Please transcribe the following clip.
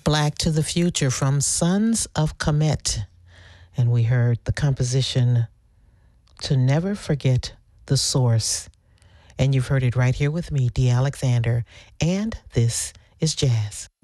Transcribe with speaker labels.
Speaker 1: Black to the Future from Sons of Kemet. And we heard the composition To Never Forget the Source. And you've heard it right here with me, Dee Alexander. And this is Jazz.